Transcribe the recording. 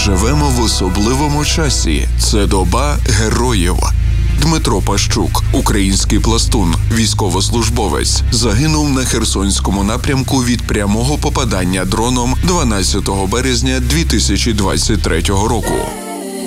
Живемо в особливому часі. Це доба героїв. Дмитро Пащук, український пластун, військовослужбовець, загинув на Херсонському напрямку від прямого попадання дроном 12 березня 2023 року.